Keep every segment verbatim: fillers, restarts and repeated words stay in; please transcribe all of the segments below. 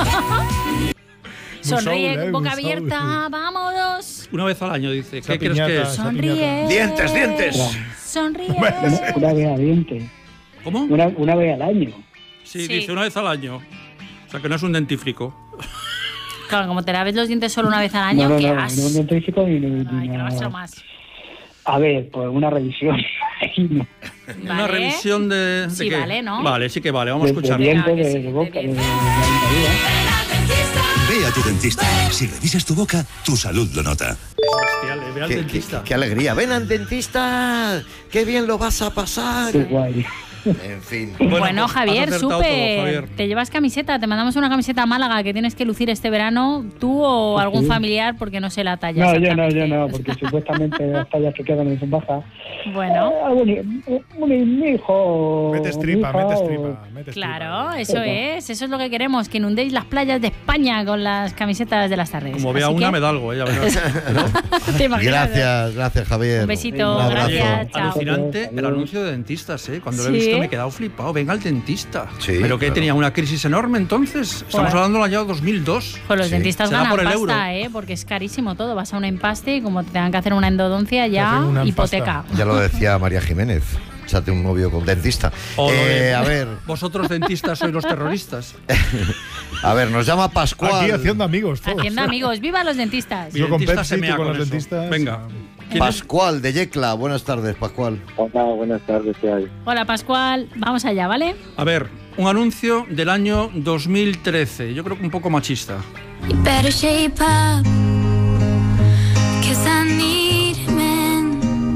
Sonríe, soul, eh, boca muy abierta, soul. vámonos. Una vez al año, dice. Esa ¿Qué quieres piñata, que es? esa Sonríe. ¡Dientes, dientes! Sonríe. Una, una vez a diente. ¿Cómo? Una, una vez al año. Sí, Sí. dice una vez al año. O sea, que no es un dentífrico. Claro, como te laves los dientes solo una vez al año, no, no, ¿qué no, has? no, no estoy chico ni, ni, Ay, ni que nada. lávatelo más. A ver, pues una revisión. No. Una Vale. revisión de... ¿de Sí, qué? vale, ¿no? Vale, sí que vale, vamos a De- de escucharlo. dientes, Venga, que de, sí, de boca, de de, de, dientes. de, de, Ve a tu dentista. Si revisas tu boca, tu salud lo nota. Hostia, le ve al Qué, qué- dentista. qué alegría. Ven al dentista. Qué bien lo vas a pasar. Qué guay. En fin. Bueno, Bueno, pues, Javier, has acertado todo, súper. Javier. Te llevas camiseta, te mandamos una camiseta a Málaga que tienes que lucir este verano, tú o algún Sí. familiar, porque no sé la talla. No, yo no, exactamente. yo no, porque supuestamente las tallas que quedan en baja. Bueno, Mi hijo. Metes mi tripa, hija, metes o- tripa. Metes claro, tripa. eso es, eso es lo que queremos, que inundéis las playas de España con las camisetas de las tardes. Como vea Así una, que- me da algo, ella verás. ¿Te imaginas? Gracias, gracias, Javier. Un besito, Un abrazo. gracias, chao. Alucinante el anuncio de dentistas, ¿eh? Cuando lo he Sí. visto me he quedado flipado. Venga, el dentista. Sí, ¿Pero que claro. tenía una crisis enorme entonces? Estamos Joder. hablando del año dos mil dos. Pues los Sí. dentistas Será ganan por el pasta, euro. ¿eh? Porque es carísimo todo. Vas a un empaste y como te tengan que hacer una endodoncia, Te ya hacen una hipoteca. Ya lo decía María Jiménez. Échate un novio con dentista. O lo Eh, de- a ver, Vosotros dentistas sois los terroristas. a ver, nos llama Pascual. Aquí haciendo amigos todos. Haciendo amigos, ¡viva los dentistas! Mi Yo con dentista Pepsi, se mea tú con con los eso. dentistas. Venga. ¿Quién es? Pascual de Yecla. Buenas tardes, Pascual. Hola, buenas tardes, ¿qué hay? Hola Pascual, vamos allá, ¿vale? A ver, un anuncio del año dos mil trece. Yo creo que un poco machista. You better shape up, 'cause I need men.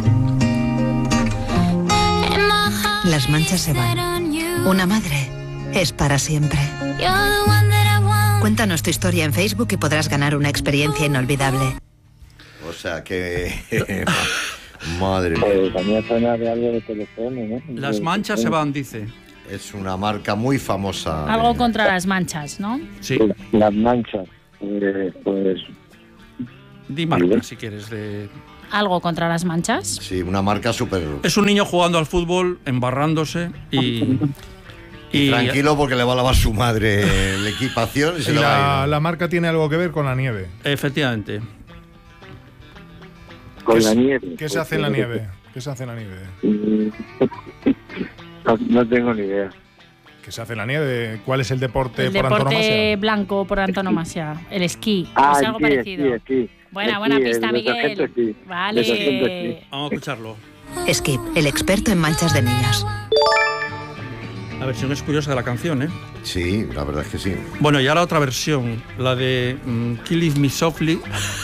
And my heart Las manchas se set van. on you. Una madre es para siempre. You're the one that I want. Cuéntanos tu historia en Facebook y podrás ganar una experiencia inolvidable. O sea que. Madre mía. Pues a mí me suena de algo de teléfono, ¿no? Las manchas se van, dice. Es una marca muy famosa. Algo de- contra las manchas, ¿no? Sí. Las manchas. Pues, pues Di marca, si quieres. De... Algo contra las manchas. Sí, una marca súper. Es un niño jugando al fútbol, embarrándose y... y Tranquilo porque le va a lavar su madre la equipación y se Y le va a la, ir. la marca tiene algo que ver con la nieve. Efectivamente. con ¿Qué la se- nieve. ¿Qué se hace en la nieve? ¿Qué se hace en la nieve? Mm, No, no tengo ni idea. ¿Qué se hace en la nieve? ¿Cuál es el deporte El por deporte antonomasia? blanco por antonomasia. El esquí. Ah, es algo sí, parecido. sí, sí. Buena, Sí, buena el pista, de sargento, Miguel. sí. Vale. De sargento, sí. Vamos a escucharlo. Skip, el experto en manchas de niños. La versión es curiosa de la canción, ¿eh? Sí, la verdad es que sí. Bueno, y ahora otra versión, la de mm, Kill Me Softly.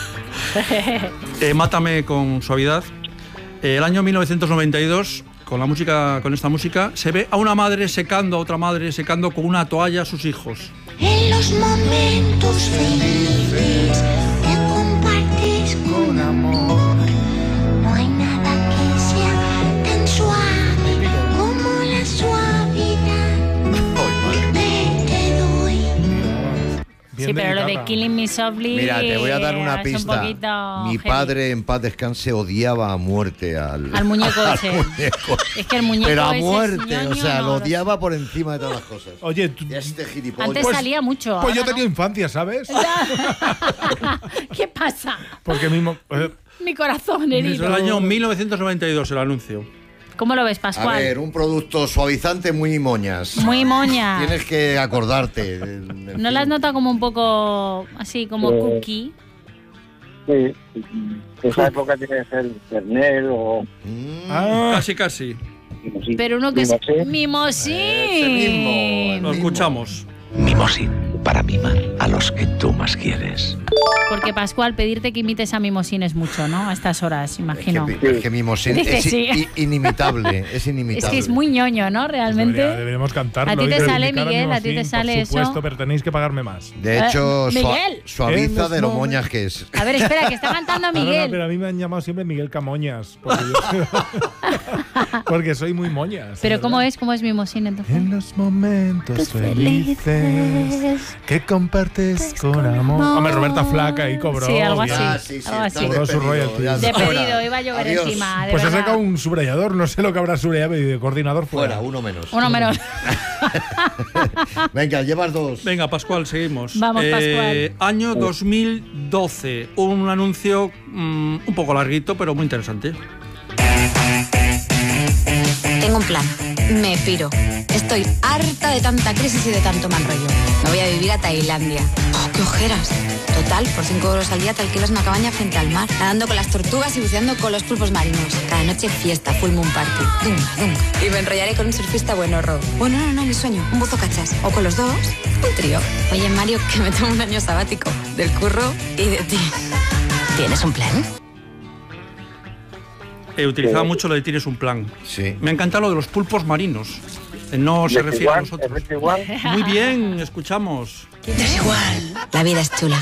Eh, Mátame con suavidad. Eh, el año mil novecientos noventa y dos, con la música, con esta música, se ve a una madre secando a otra madre, secando con una toalla a sus hijos. En los momentos felices que compartes con amor, no hay nada que sea tan suave como la suavidad que te doy. Bien Sí, pero lo de delicada. Killing Me Softly. Mira, te voy a dar una es un pista. poquito Mi heavy. padre, en paz descanse, odiaba a muerte al, Al muñeco al ese. muñeco. Es que el muñeco Pero a ese es muerte, o ñoño, sea, no, lo no. odiaba por encima de todas las cosas. Oye, tú- Este gilipollas. Antes Pues- salía mucho. pues yo ahora tenía no. infancia, ¿sabes? ¿Qué pasa? Porque mismo. eh, Mi corazón Es herido. el año mil novecientos noventa y dos el anuncio. ¿Cómo lo ves, A Pascual? ver, un producto suavizante muy moñas. Muy moña. Tienes que acordarte. en- en ¿No fin. la has notado como un poco así, como Eh, cookie? Sí, esa época tiene que ser Pernel o... Mm, ah, Casi, casi. sí, Pero uno que es Mimosín. mimosín. Ese mismo, el Lo mismo. escuchamos. Mimosín, para mimar a los que tú más quieres. Porque, Pascual, pedirte que imites a Mimosín es mucho, ¿no? A estas horas, Es que, imagino. es que Mimosín Dice es sí. i- inimitable, es Es inimitable. que es muy ñoño, ¿no? Realmente. debería- deberíamos cantarlo. ¿A ti y te sale, reivindicar Miguel? ¿A ti te Mimosín, sale por eso? supuesto, pero tenéis que pagarme más. De hecho, Eh, sua- Miguel. En suaviza los de lo momentos- moñas que es. A ver, espera, que está cantando No, no, no, Miguel. pero a mí me han llamado siempre Miguel Camoñas. Porque, yo- porque soy muy moñas. Pero ¿verdad? ¿cómo es? ¿Cómo es Mimosín entonces? En los momentos Pues felices dices que compartes con amor. Hombre, Roberta Flaca y cobró. Sí, algo así. Ah, sí, sí, algo está así. Cobró su despedido, royalty. ya De está. pedido, Fuera. iba a llover Adiós. encima. De Pues ha verdad. sacado un subrayador, no sé lo que habrá subrayado y de coordinador fuera. Fuera, uno menos. Uno menos. Venga, llevas dos. Venga, Pascual, seguimos. Vamos, Pascual. Año dos mil doce. Un anuncio mm, un poco larguito, pero muy interesante. Tengo un plan. Me piro. Estoy harta de tanta crisis y de tanto mal rollo. Me voy a vivir a Tailandia. ¡Oh, qué ojeras! Total, por cinco euros al día te alquilas una cabaña frente al mar, nadando con las tortugas y buceando con los pulpos marinos. Cada noche fiesta, full moon party. Dunga, dunga. Y me enrollaré con un surfista buenorro. Bueno, no, no, mi sueño. Un buzo cachas. O con los dos, un trío. Oye, Mario, que me tomo un año sabático. Del curro y de ti. ¿Tienes un plan? He utilizado mucho lo de tienes un plan. Sí. Me ha encantado lo de los pulpos marinos. Eh, No se refiere a nosotros. Muy bien, escuchamos. Es igual. La vida es chula.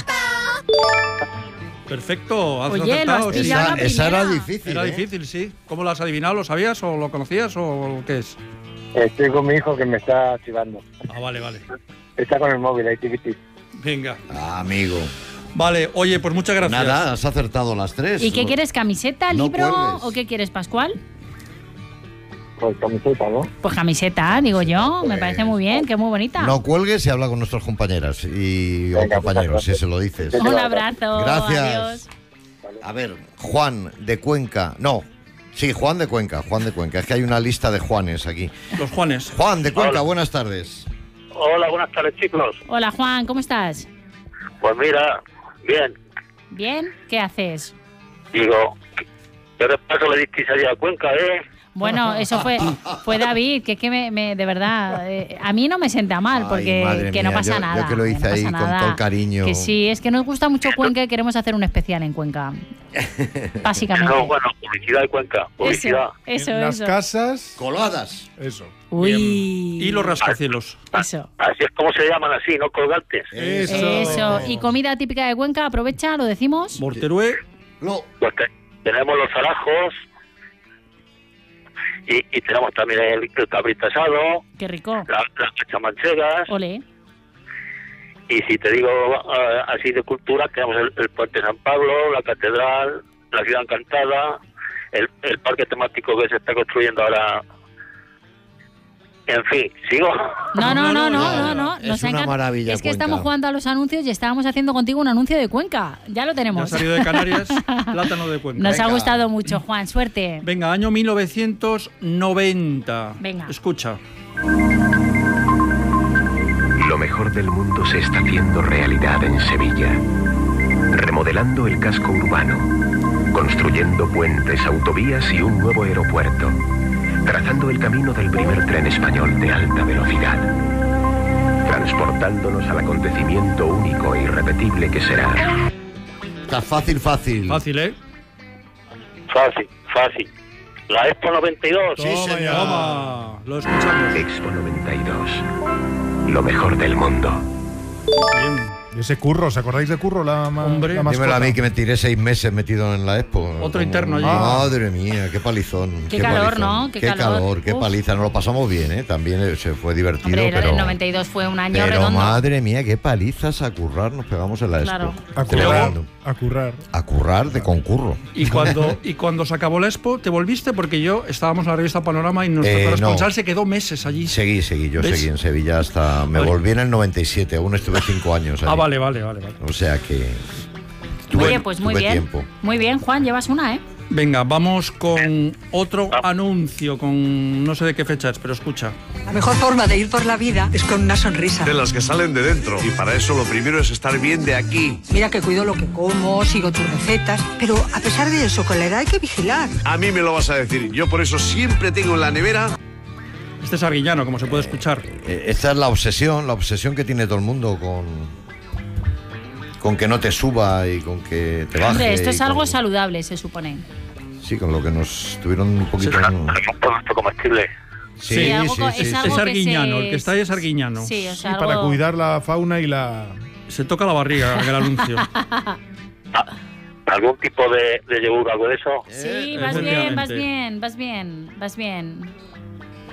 Perfecto, has Oye, lo has acertado. sí. pillado. Esa, la esa era primera. difícil. Era ¿eh? difícil, sí. ¿Cómo lo has adivinado? ¿Lo sabías o lo conocías o qué es? Estoy con mi hijo que me está chivando. Ah, vale, vale. Está con el móvil, ahí, tiquiti. Venga. Ah, amigo. Vale, oye, pues muchas gracias. Nada, has acertado las tres. ¿Y qué quieres? ¿Camiseta, No libro cuelgues. o qué quieres, Pascual? Pues camiseta, ¿no? Pues camiseta, digo yo. Me parece muy bien, que muy bonita. No cuelgues y habla con nuestras compañeras y o Venga, compañeros, si gracias. se lo dices. Un abrazo. Gracias. Adiós. A ver, Juan de Cuenca. No, sí, Juan de Cuenca, Juan de Cuenca. Es que hay una lista de Juanes aquí. Los Juanes. Juan de Cuenca, Hola. buenas tardes. Hola, buenas tardes, chicos. Hola, Juan, ¿cómo estás? Pues mira, bien. ¿Bien? ¿Qué haces? Digo, ¿qué repaso le disteis allá a Cuenca, eh? Bueno, eso fue fue David, que es que me, me- de verdad, eh, a mí no me sienta mal, Ay, porque madre que no mía, pasa yo- nada. yo que lo hice no ahí pasa con nada. todo el cariño. Que sí, es que nos gusta mucho Cuenca y queremos hacer un especial en Cuenca. Básicamente. No, bueno, publicidad de Cuenca, publicidad. Eso, En las eso. casas. Coladas. Eso. Uy. Y los rascacielos. Eso. Así es como se llaman así, ¿no? Colgantes. Eso. Eso. Y comida típica de Cuenca, aprovecha, lo decimos. Morterué. No. Pues te- tenemos los zarajos y, y tenemos también el, el cabrito asado, Qué rico. la- las cachamanchegas. Ole. Y si te digo eh, así de cultura, tenemos el, el Puente San Pablo, la Catedral, la Ciudad Encantada, el, el parque temático que se está construyendo ahora. En fin, ¿sigo? No, no, no, no, no, no, no. es Nos una encanta. maravilla Es que Cuenca. estamos jugando a los anuncios y estábamos haciendo contigo un anuncio de Cuenca. Ya lo Ya ha tenemos. salido de Canarias, plátano de Cuenca. Nos ha Venga. gustado mucho, Juan. Suerte. Venga, año mil novecientos noventa. Venga. Escucha. Lo mejor del mundo se está haciendo realidad en Sevilla. Remodelando el casco urbano, construyendo puentes, autovías y un nuevo aeropuerto, trazando el camino del primer tren español de alta velocidad, transportándonos al acontecimiento único e irrepetible que será. Está fácil, fácil. Fácil, ¿eh? Fácil, fácil. La Expo noventa y dos. Sí, Toma señor. ya. Toma, lo escuchamos. Expo noventa y dos. Lo mejor del mundo. Bien. Y ese Curro, ¿os acordáis de Curro, la, ma- Hombre. la Dímelo mascota? a mí que me tiré seis meses metido en la Expo. Otro interno allí. Madre mía, qué palizón. Qué calor, palizón. ¿no? Qué Qué, calor. calor, qué Uf. paliza. Nos lo pasamos bien, ¿eh? También eh, se fue divertido, Hombre, lo pero... del noventa y dos fue un año Pero redondo. madre mía, qué palizas a currar nos pegamos en la Claro. Expo. A currar. Tremendo. A currar. A currar de concurro. Y cuando, y cuando se acabó la Expo, ¿te volviste? Porque yo estábamos en la revista Panorama y nuestro Eh, corresponsal no. se quedó meses allí. Seguí, seguí, yo ¿Ves? seguí en Sevilla hasta... Me Vale. volví en el noventa y siete, aún estuve cinco años allí. Ah, vale, vale, vale, vale. O sea que... tuve- Oye, pues muy tuve bien. tiempo. Muy bien, Juan, llevas una, ¿eh? Venga, vamos con otro anuncio, con no sé de qué fecha es, pero escucha. La mejor forma de ir por la vida es con una sonrisa. De las que salen de dentro. Y para eso lo primero es estar bien de aquí. Mira que cuido lo que como, sigo tus recetas, pero a pesar de eso, con la edad hay que vigilar. A mí me lo vas a decir. Yo por eso siempre tengo en la nevera... Este es Arguiñano, como se puede escuchar. Eh, Esta es la obsesión, la obsesión que tiene todo el mundo con... con que no te suba y con que te baje. Hombre, esto y es algo con- saludable, se supone. Sí, con lo que nos tuvieron un poquito... en- Producto comestible. Sí, Sí, algo sí, co- sí, es sí. algo Es que Arguiñano, se- el que está ahí es Arguiñano. Sí, o Sí, sea, para algo- cuidar la fauna y la... Se toca la barriga en el anuncio. ¿Algún tipo de, de yogur, algo de eso? Sí, vas bien, vas Efectivamente. bien, vas bien, vas bien.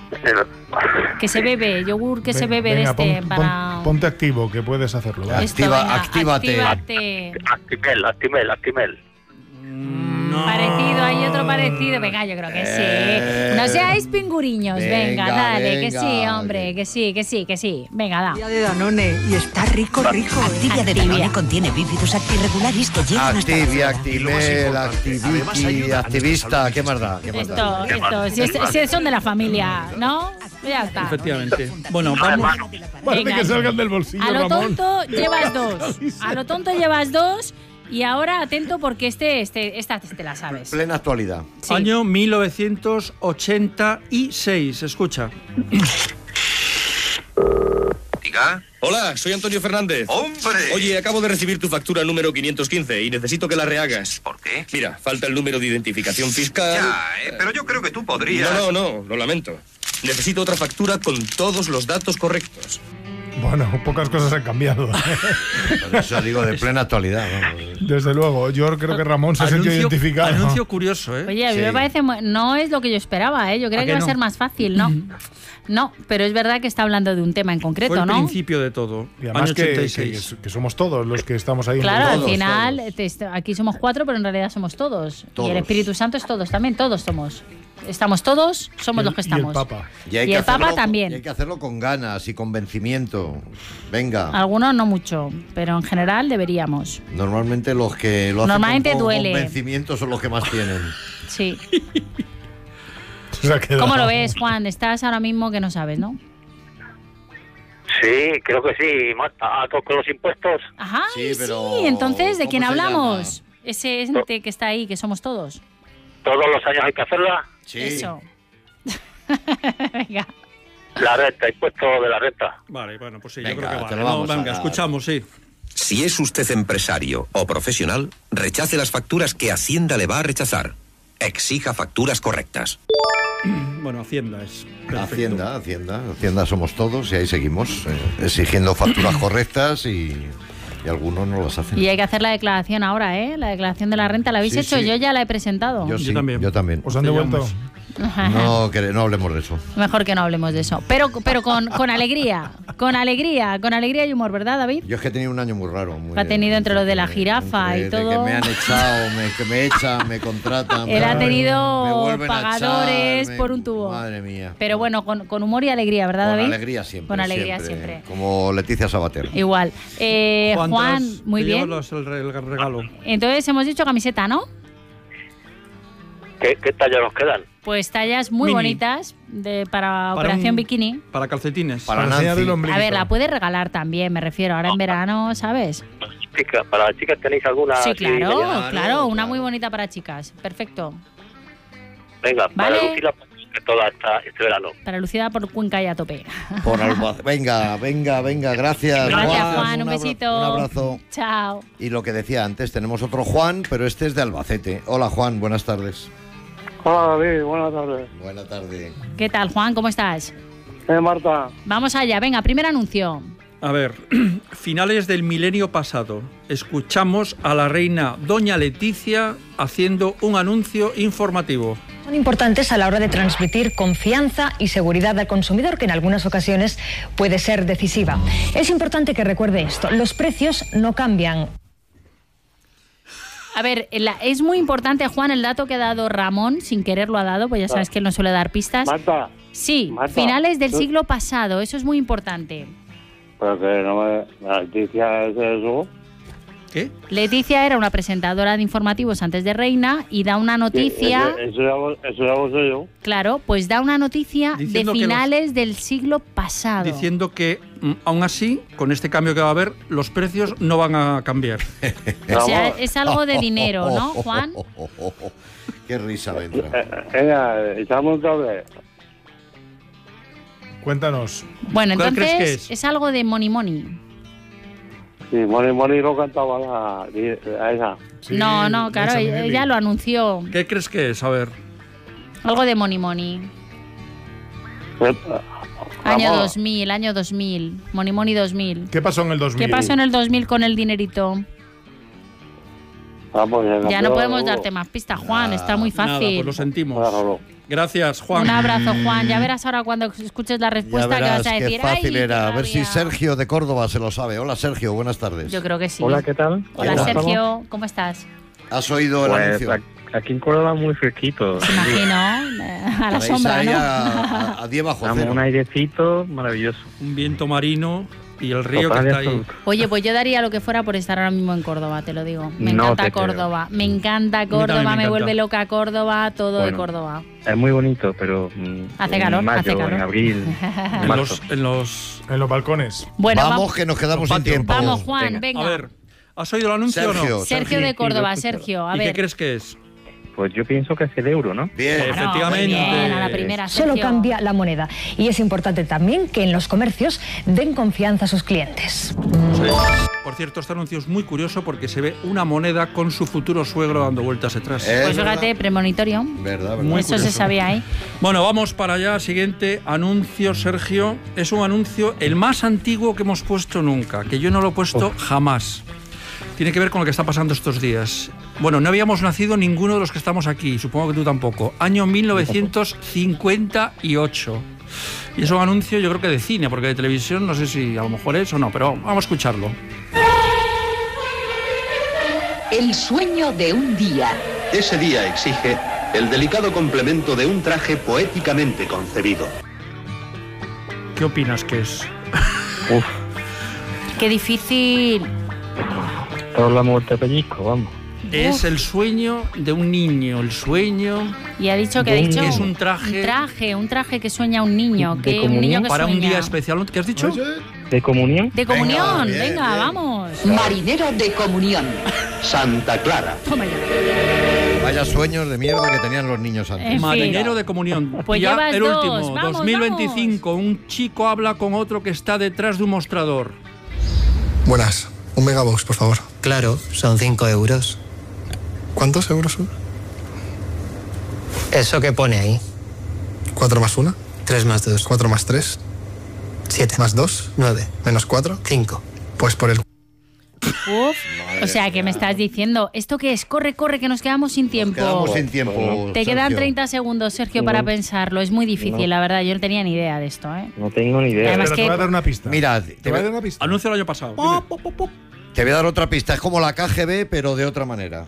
Que se bebe, yogur que Ven- se bebe venga, de este pon- para... pon- ponte activo, que puedes hacerlo. va. Esto, Activa- venga, actívate. actívate. Actimel, Actimel, Actimel. No. Parecido, hay otro parecido. Venga, yo creo que Eh, sí. No seáis pinguriños. Venga, venga, dale, que venga. sí, hombre, que sí, que sí, que sí. Venga, da. Día de Danone y está rico, rico. Activia de Activia. Danone contiene bífidos actirregularis que llegan hasta la Activia, célula. Y lo más Actimel, importante, además Activiki, ayuda a activista, neutralizar ¿qué más da? ¿Qué más da? Esto, esto, si, es- si son de la familia, ¿no? Ya está. Efectivamente. Bueno, No, vamos. hermano. Parece Venga. que salgan del bolsillo, A lo Ramón. tonto llevas dos. A lo tonto llevas dos. Y ahora atento porque este, este, esta te la sabes. Plena actualidad. Sí. Año mil novecientos ochenta y seis. Escucha. Diga. Hola, soy Antonio Fernández. ¡Hombre! Oye, acabo de recibir tu factura número quinientos quince y necesito que la rehagas. ¿Por qué? Mira, falta el número de identificación fiscal. Ya, eh, pero yo creo que tú podrías... No, no, no, lo lamento. Necesito otra factura con todos los datos correctos. Bueno, pocas cosas han cambiado. Por eso digo de plena actualidad. ¿no? Desde luego, yo creo que Ramón se ha sentido identificado. Anuncio curioso, ¿eh? Oye, a mí Sí. me parece... mu- No es lo que yo esperaba, ¿eh? Yo creía ¿A que que iba a no? ser más fácil, ¿no? No, pero es verdad que está hablando de un tema en Fue concreto, el ¿no? principio de todo. Y además Año que, ochenta y que, seis. que somos todos los que estamos ahí. Claro, todos, al todos. final, te est- aquí somos cuatro, pero en realidad somos todos. Todos. Y el Espíritu Santo es todos también, todos somos. Estamos todos, somos Y el- los que y el estamos. Papa. Y, hay Y que el Papa hacerlo- también. y hay que hacerlo con ganas y convencimiento. Venga. Algunos no mucho, pero en general deberíamos. Normalmente los que lo hacen Normalmente con, con duele. convencimiento son los que más tienen. Sí. Se ha quedado. ¿Cómo lo ves, Juan? Estás ahora mismo que no sabes, ¿no? Sí, creo que sí. Marta, ¿a todos con los impuestos? Ajá, Sí, sí, pero entonces, ¿de ¿cómo quién se hablamos? Ese ente que está ahí, que somos todos. ¿Todos los años hay que hacerla? Sí. Eso. Venga. La renta, impuesto de la renta. Vale, bueno, pues sí, Venga, yo creo que te vale. lo No, vamos a venga, dar. escuchamos, sí. Si es usted empresario o profesional, rechace las facturas que Hacienda le va a rechazar. Exija facturas correctas. Bueno, Hacienda es. perfecto. Hacienda, Hacienda. Hacienda somos todos y ahí seguimos eh, exigiendo facturas correctas y, y algunos no las hacen. Y hay que hacer la declaración ahora, ¿eh? La declaración de la renta, ¿la habéis Sí, hecho? sí. Yo ya la he presentado. Yo sí, Yo también. Yo también. ¿Os han devuelto? No, que, no hablemos de eso. Mejor que no hablemos de eso. Pero, pero con, con alegría, con alegría, con alegría y humor, ¿verdad, David? Yo es que he tenido un año muy raro. Muy, Ha tenido entre lo de la jirafa entre y de todo. que me han echado, me- que me echan, me contratan. Él ha me- me tenido vuelven a pagadores echar, me- por un tubo. Madre mía. Pero bueno, con, con humor y alegría, ¿verdad, Con David? alegría siempre. Con alegría siempre. Como Leticia Sabater. Igual. Eh, Juan, ¿Cuántas muy te bien. llevas el, re- el regalo? Entonces hemos dicho camiseta, ¿no? ¿Qué, qué tallas nos quedan? Pues tallas muy Mini. bonitas de, para, Para operación un- bikini. Para calcetines. Para Para enseñar Nancy. el ombligo. A ver, la puedes regalar también, me refiero. Ahora en verano, ¿sabes? Chica, ¿para las chicas tenéis alguna? Sí, así claro, mediana? claro. Una muy bonita para chicas. Perfecto. Venga, Vale. para lucirla que toda esta, este verano. Para lucida por Cuenca y a tope. Por Alba- Venga, venga, venga, gracias. Gracias, Juan. Un abra- besito. Un abrazo. Chao. Y lo que decía antes, tenemos otro Juan, pero este es de Albacete. Hola, Juan, buenas tardes. Hola, David, buenas tardes. Buenas tardes. ¿Qué tal, Juan? ¿Cómo estás? Eh, Marta. Vamos allá. Venga, primer anuncio. A ver, finales del milenio pasado, escuchamos a la reina Doña Leticia haciendo un anuncio informativo. Son importantes a la hora de transmitir confianza y seguridad al consumidor, que en algunas ocasiones puede ser decisiva. Es importante que recuerde esto: los precios no cambian. A ver, la- es muy importante, Juan, el dato que ha dado Ramón, sin querer lo ha dado, pues ya sabes que él no suele dar pistas. Marta. Sí, Marta, finales del tú- siglo pasado, eso es muy importante. Pero que no me... La noticia es eso. ¿Qué? Leticia era una presentadora de informativos antes de reina y da una noticia, Eso, eso, ya lo, eso ya lo sé yo. claro, pues da una noticia de Diciendo que los- finales del siglo pasado. Diciendo que, mm, aún así, con este cambio que va a haber, los precios no van a cambiar. O sea, es algo de dinero, ¿no, Juan? Qué risa me entra. Venga, echamos un cable. Cuéntanos. Bueno, ¿Cuál entonces crees que es? es? algo de money money. Sí, Moni Moni lo cantaba la, a esa. no, no, claro, Liza ella, Minnelli. ella lo anunció. ¿Qué crees que es? A ver. Algo de money money. Año Vamos. dos mil, año dos mil. Money money dos mil. ¿Qué pasó en el dos mil? ¿Qué pasó en el dos mil con el dinerito? Vamos, Ya no podemos darte más pistas, Juan, está muy Nada, fácil. pues lo sentimos. Déjalo. Gracias, Juan. Un abrazo, Juan. Ya verás ahora cuando escuches la respuesta Ya verás que vas a qué decir. fácil "Ay, era. A qué ver si rabia". Sergio de Córdoba se lo sabe. Hola, Sergio, buenas tardes. Yo creo que sí. Hola, ¿qué tal? Hola, Hola. Sergio. ¿Cómo estás? ¿Has oído el Pues, anuncio? a- aquí en Córdoba muy fresquito. Me imagino. eh, A la Estaréis sombra, ahí ¿no? a, a, a diez bajo Damos cero. un airecito maravilloso. Un viento marino y el río Total que y está ahí. absoluto. Oye, pues yo daría lo que fuera por estar ahora mismo en Córdoba, te lo digo. Me No encanta te creo. Córdoba. Me encanta Córdoba, también me me, encanta. vuelve loca Córdoba, todo de Bueno. Córdoba. Es muy bonito, pero mm, Hace en calor, mayo, hace calor. en abril, en En marzo. los, en los... En los balcones. Bueno, vamos, vamos, que nos quedamos sin patio. tiempo. vamos, Juan, Venga. venga. A ver, ¿has oído el anuncio o Sergio, no? Sergio Sí, de sí, Córdoba, lo he escuchado. Sergio, a ¿Y ver. qué crees que es? Pues yo pienso que es el euro, ¿no? Bien. Claro, Efectivamente. muy bien, a la primera, Solo Sergio. cambia la moneda. Y es importante también que en los comercios den confianza a sus clientes. Sí. Por cierto, este anuncio es muy curioso porque se ve una moneda con su futuro suegro dando vueltas detrás. Eh, Pues verdad. fíjate, premonitorio. Verdad, verdad. Muy Eso se curioso. sabía ahí. Bueno, vamos para allá. Siguiente anuncio, Sergio. Es un anuncio el más antiguo que hemos puesto nunca, que yo no lo he puesto jamás. Tiene que ver con lo que está pasando estos días. Bueno, no habíamos nacido ninguno de los que estamos aquí, supongo que tú tampoco. Año mil novecientos cincuenta y ocho. Y es un anuncio, yo creo que de cine, porque de televisión no sé si a lo mejor es o no, pero vamos a escucharlo. El sueño de un día. Ese día exige el delicado complemento de un traje poéticamente concebido. ¿Qué opinas que es? Uf, Qué difícil. todo el amor de pellizco, vamos. Es el sueño de un niño, el sueño Y ha dicho que ha dicho. es un traje Un traje, un traje que sueña un niño. ¿De Que un comunión? niño que para un sueña. día especial. ¿Qué has dicho? ¿De comunión? De comunión, Venga, venga, bien, bien. vamos. Marinero de comunión. Santa Clara. Toma ya. Vaya sueños de mierda que tenían los niños antes. En fin. Marinero de comunión. Pues Y ya llevas el dos. último, Vamos, dos mil veinticinco. Un chico habla con otro que está detrás de un mostrador. Buenas, un megabox, por favor. Claro, son cinco euros. ¿Cuántos euros son? Eso que pone ahí. ¿Cuatro más una? Tres más dos. ¿Cuatro más tres? Siete. ¿Más dos? Nueve. ¿Menos cuatro? Cinco. Pues por el... Uf. O sea, que me estás diciendo, ¿esto qué es? Corre, corre, que nos quedamos sin tiempo. Quedamos sin tiempo. Te quedan Sergio. treinta segundos, Sergio, para pensarlo. Es muy difícil, No. la verdad. Yo no tenía ni idea de esto, ¿eh? No tengo ni idea. Además Pero que- te voy a dar una pista. Mira, te te voy a voy, dar una pista. Anuncio el año pasado. Dime. te voy a dar otra pista. Es como la K G B, pero de otra manera.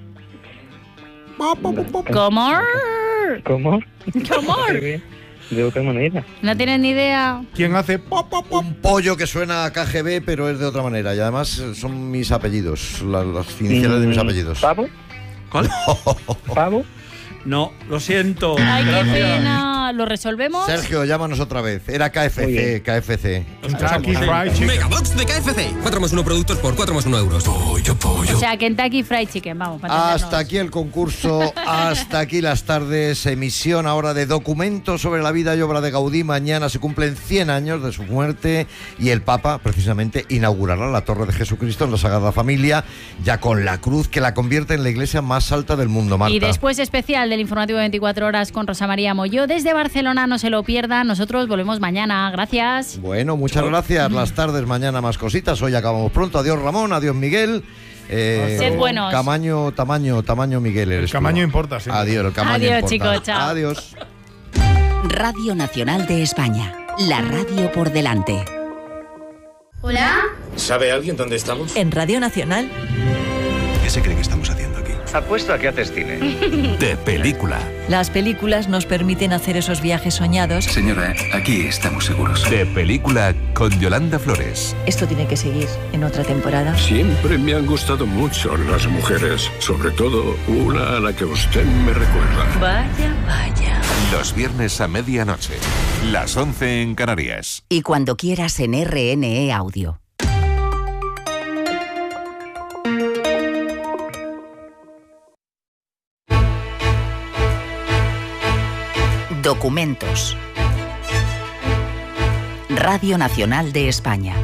¿Cómo? ¿Cómo? ¿Cómo? De otra manera. ¿No tienes ni idea? ¿Quién hace pop, pop, pop? Un pollo que suena a K G B, pero es de otra manera. Y además eh, son mis apellidos, la- las iniciales de mis Mm, apellidos. ¿Pavo? ¿Cuál? ¿Pavo? No, lo siento. Ay, qué Gracias. pena. ¿Lo resolvemos? Sergio, llámanos otra vez. Era K F Muy C, bien. K F C. Kentucky Fried Chicken. Megabox de K F C. cuatro más uno productos por cuatro más uno euros. Pollo, pollo. O sea, Kentucky Fried Chicken, vamos. para entendernos. Hasta aquí el concurso, hasta aquí las tardes, emisión ahora de documentos sobre la vida y obra de Gaudí. Mañana se cumplen cien años de su muerte y el Papa precisamente inaugurará la Torre de Jesucristo en la Sagrada Familia, ya con la cruz que la convierte en la iglesia más alta del mundo, Marta. Y después especial del informativo veinticuatro horas con Rosa María Molló desde Barcelona, no se lo pierdan. Nosotros volvemos mañana. Gracias. Bueno, muchas gracias. Las tardes, mañana más cositas. Hoy acabamos pronto. Adiós Ramón, adiós Miguel. Eh, Sed buenos. Tamaño, tamaño, tamaño Miguel. eres El tú. tamaño importa, sí. Adiós, el tamaño Adiós, importa. chicos, chao. Adiós. Radio Nacional de España. La radio por delante. ¿Hola? ¿Sabe alguien dónde estamos? En Radio Nacional. ¿Qué se cree que estamos haciendo aquí? Apuesto a que haces cine. De película. Las películas nos permiten hacer esos viajes soñados. Señora, aquí estamos seguros. De película con Yolanda Flores. Esto tiene que seguir en otra temporada. Siempre me han gustado mucho las mujeres, sobre todo una a la que usted me recuerda. Vaya, vaya. Los viernes a medianoche. Las once en Canarias. Y cuando quieras en R N E Audio. Documentos. Radio Nacional de España.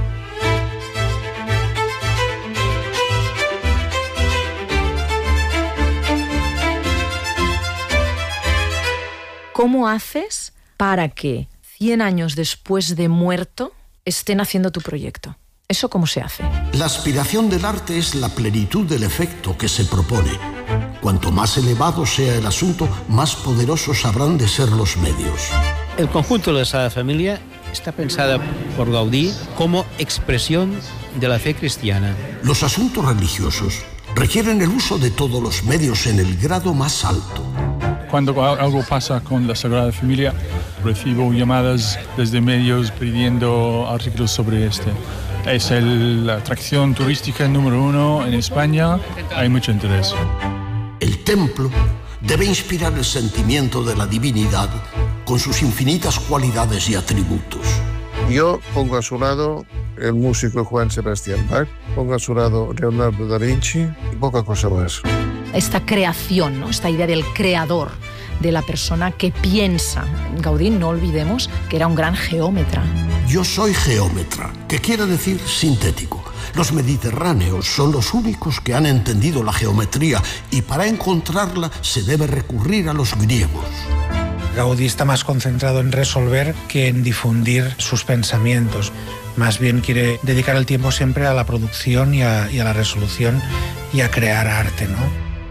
¿Cómo haces para que cien años después de muerto estén haciendo tu proyecto? ¿Eso cómo se hace? La aspiración del arte es la plenitud del efecto que se propone. Cuanto más elevado sea el asunto, más poderosos habrán de ser los medios. El conjunto de la Sagrada Familia está pensada por Gaudí como expresión de la fe cristiana. Los asuntos religiosos requieren el uso de todos los medios en el grado más alto. Cuando algo pasa con la Sagrada Familia, recibo llamadas desde medios pidiendo artículos sobre este. Es el, la atracción turística número uno en España, hay mucho interés. El templo debe inspirar el sentimiento de la divinidad con sus infinitas cualidades y atributos. Yo pongo a su lado el músico Juan Sebastián Bach, pongo a su lado Leonardo da Vinci y poca cosa más. Esta creación, ¿no? Esta idea del creador, de la persona que piensa. Gaudí, no olvidemos que era un gran geómetra. Yo soy geómetra, que quiere decir sintético. Los mediterráneos son los únicos que han entendido la geometría y para encontrarla se debe recurrir a los griegos. Gaudí está más concentrado en resolver que en difundir sus pensamientos. Más bien quiere dedicar el tiempo siempre a la producción y a, y a la resolución y a crear arte, ¿no?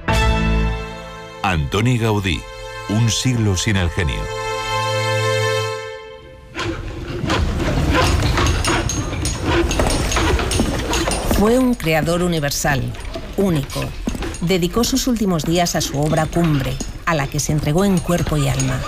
Antoni Gaudí, un siglo sin el genio. Fue un creador universal, único. Dedicó sus últimos días a su obra cumbre, a la que se entregó en cuerpo y alma.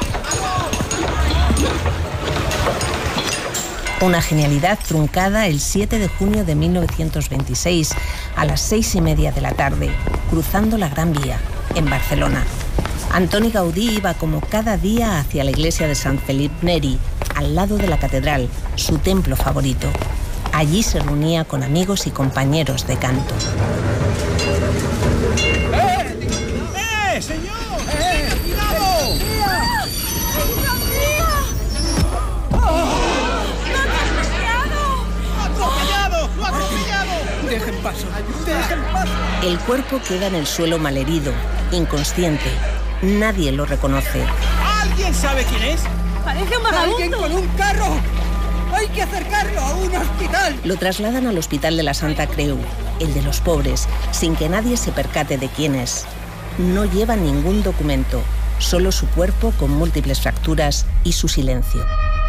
Una genialidad truncada el siete de junio de mil novecientos veintiséis, a las seis y media de la tarde, cruzando la Gran Vía, en Barcelona. Antoni Gaudí iba como cada día hacia la iglesia de Sant Felip Neri, al lado de la catedral, su templo favorito. Allí se reunía con amigos y compañeros de canto. ¡Eh! ¡Eh, señor! ¡Eh, cuidado! ¡Mía! ¡Atropellado! ¡Lo ha atropellado! ¡Dejen paso! ¡Dejen paso! El cuerpo queda en el suelo malherido, inconsciente. Nadie lo reconoce. ¿Alguien sabe quién es? Parece un vagabundo. ¡Alguien con un carro! ¡Hay que acercarlo a un hospital! Lo trasladan al Hospital de la Santa Creu, el de los pobres, sin que nadie se percate de quién es. No lleva ningún documento, solo su cuerpo con múltiples fracturas y su silencio.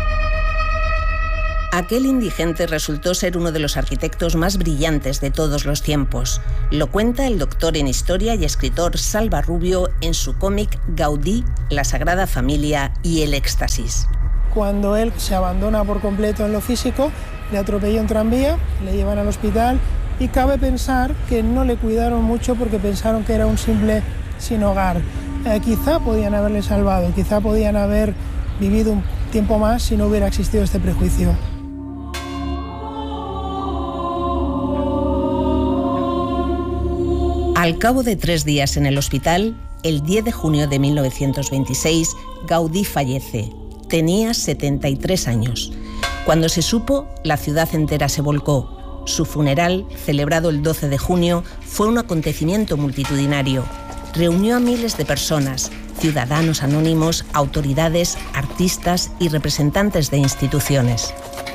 Aquel indigente resultó ser uno de los arquitectos más brillantes de todos los tiempos. Lo cuenta el doctor en Historia y escritor Salva Rubio en su cómic Gaudí, la Sagrada Familia y el Éxtasis. Cuando él se abandona por completo en lo físico, le atropella un tranvía, le llevan al hospital y cabe pensar que no le cuidaron mucho porque pensaron que era un simple sin hogar. Eh, quizá podían haberle salvado, quizá podían haber vivido un tiempo más si no hubiera existido este prejuicio. Al cabo de tres días en el hospital, el diez de junio de mil novecientos veintiséis, Gaudí fallece. Tenía setenta y tres años. Cuando se supo, la ciudad entera se volcó. Su funeral, celebrado el doce de junio, fue un acontecimiento multitudinario. Reunió a miles de personas, ciudadanos anónimos, autoridades, artistas y representantes de instituciones.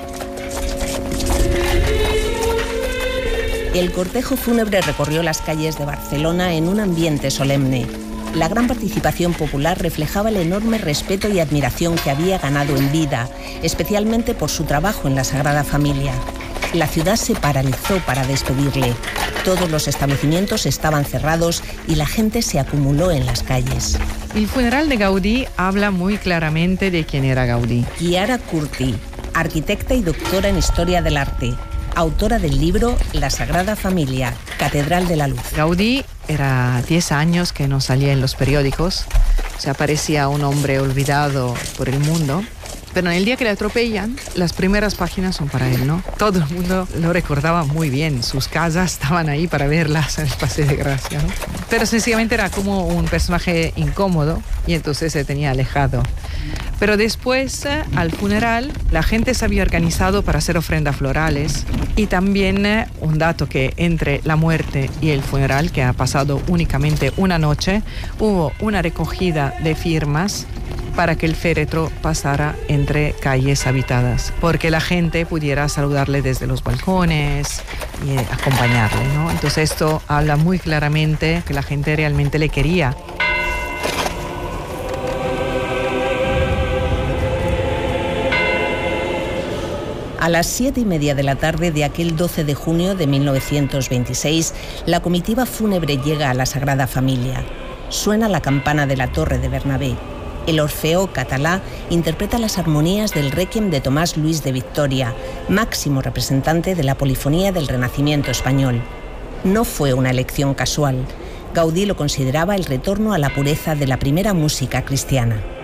El cortejo fúnebre recorrió las calles de Barcelona en un ambiente solemne. La gran participación popular reflejaba el enorme respeto y admiración que había ganado en vida, especialmente por su trabajo en la Sagrada Familia. La ciudad se paralizó para despedirle. Todos los establecimientos estaban cerrados y la gente se acumuló en las calles. El funeral de Gaudí habla muy claramente de quién era Gaudí. Chiara Curti, arquitecta y doctora en Historia del Arte, autora del libro La Sagrada Familia, Catedral de la Luz. Gaudí era diez años que no salía en los periódicos, se parecía un hombre olvidado por el mundo, pero en el día que le atropellan, las primeras páginas son para él, ¿no? Todo el mundo lo recordaba muy bien, sus casas estaban ahí para verlas en el Paseo de Gracia, ¿no? Pero sencillamente era como un personaje incómodo y entonces se tenía alejado. Pero después, al funeral, la gente se había organizado para hacer ofrendas florales y también eh, un dato que entre la muerte y el funeral, que ha pasado únicamente una noche, hubo una recogida de firmas para que el féretro pasara entre calles habitadas, porque la gente pudiera saludarle desde los balcones y acompañarle, ¿no? Entonces esto habla muy claramente que la gente realmente le quería. A las siete y media de la tarde de aquel doce de junio de mil novecientos veintiséis, la comitiva fúnebre llega a la Sagrada Familia. Suena la campana de la Torre de Bernabé. El Orfeo Catalá interpreta las armonías del Requiem de Tomás Luis de Victoria, máximo representante de la polifonía del Renacimiento español. No fue una elección casual. Gaudí lo consideraba el retorno a la pureza de la primera música cristiana.